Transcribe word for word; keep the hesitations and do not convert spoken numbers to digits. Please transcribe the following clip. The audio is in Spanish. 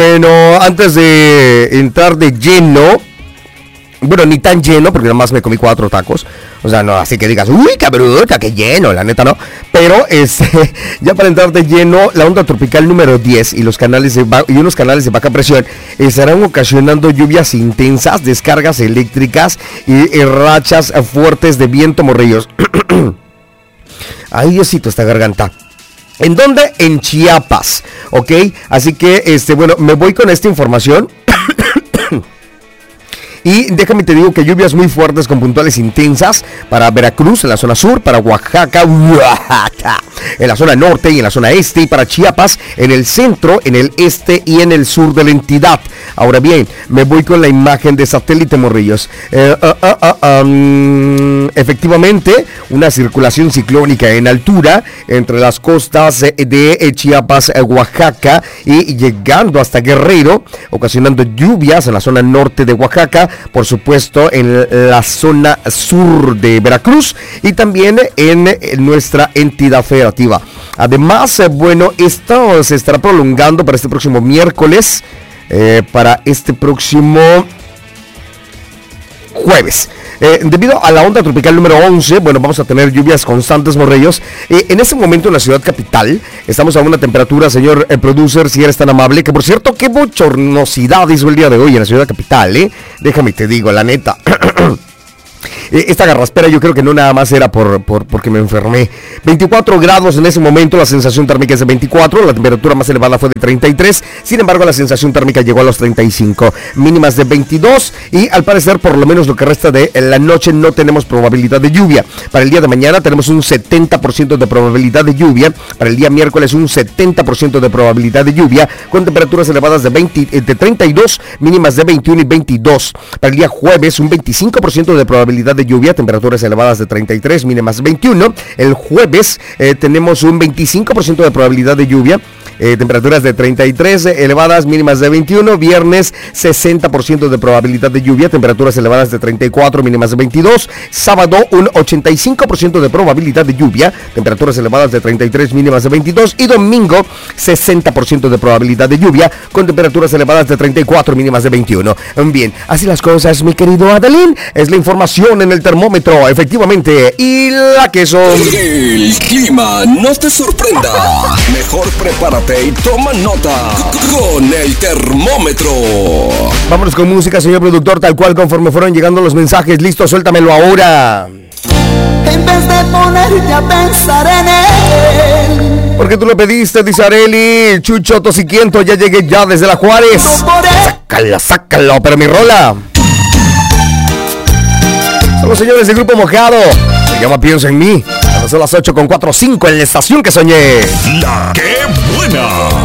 bueno, antes de entrar de lleno, bueno, ni tan lleno, porque nada más me comí cuatro tacos. O sea, no, así que digas, uy, qué bruta, qué lleno, la neta no. Pero, este, ya para entrar de lleno, la onda tropical número diez y los canales de ba- y unos canales de baja presión estarán ocasionando lluvias intensas, descargas eléctricas y, y rachas fuertes de viento, morrillos. Ay, Diosito, esta garganta. ¿En dónde? En Chiapas, ¿ok? Así que, este, bueno, me voy con esta información. Y déjame te digo que lluvias muy fuertes con puntuales intensas para Veracruz en la zona sur, para Oaxaca, Oaxaca en la zona norte y en la zona este, y para Chiapas en el centro, en el este y en el sur de la entidad. Ahora bien, me voy con la imagen de satélite, morrillos. Eh, uh, uh, uh, um, efectivamente, una circulación ciclónica en altura entre las costas de Chiapas, Oaxaca y llegando hasta Guerrero, ocasionando lluvias en la zona norte de Oaxaca, por supuesto en la zona sur de Veracruz y también en nuestra entidad federativa. Además, eh, bueno, esto se estará prolongando para este próximo miércoles, eh, para este próximo jueves. Eh, debido a la onda tropical número once, bueno, vamos a tener lluvias constantes, morrillos. Eh, en este momento en la ciudad capital estamos a una temperatura, señor eh, producer, si eres tan amable, que por cierto, qué bochornosidad hizo el día de hoy en la ciudad capital, ¿eh? Déjame te digo, la neta. Esta garraspera yo creo que no nada más era por, por porque me enfermé. veinticuatro grados en ese momento, la sensación térmica es de veinticuatro, la temperatura más elevada fue de treinta y tres, sin embargo la sensación térmica llegó a los treinta y cinco, mínimas de veintidós y al parecer por lo menos lo que resta de la noche no tenemos probabilidad de lluvia. Para el día de mañana tenemos un setenta por ciento de probabilidad de lluvia, para el día miércoles un setenta por ciento de probabilidad de lluvia, con temperaturas elevadas de, veinte, de treinta y dos, mínimas de veintiuno y veintidós. Para el día jueves un veinticinco por ciento de probabilidad de lluvia, temperaturas elevadas de treinta y tres, mínimas veintiuno. El jueves eh, tenemos un veinticinco por ciento de probabilidad de lluvia, eh, temperaturas de treinta y tres, eh, elevadas, mínimas de veintiuno. Viernes sesenta por ciento de probabilidad de lluvia, temperaturas elevadas de treinta y cuatro, mínimas de veintidós. Sábado un ochenta y cinco por ciento de probabilidad de lluvia, temperaturas elevadas de treinta y tres, mínimas de veintidós. Y domingo sesenta por ciento de probabilidad de lluvia, con temperaturas elevadas de treinta y cuatro, mínimas de veintiuno. Bien, así las cosas, mi querido Adalín, es la información en el termómetro, efectivamente, y la que son... El clima no te sorprenda. Mejor prepárate y toma nota con el termómetro. Vámonos con música, señor productor, tal cual conforme fueron llegando los mensajes. Listo, suéltamelo ahora. En vez de ponerte a pensar en él, porque tú lo pediste, dice Areli. Chucho Tosiquiento, ya llegué ya desde la Juárez. Sácala, sácalo, pero mi rola. Son los señores del Grupo Mojado. Se llama Piensa en mí. Ahora son las ocho con cuatro cinco en la estación que soñé. La que buena.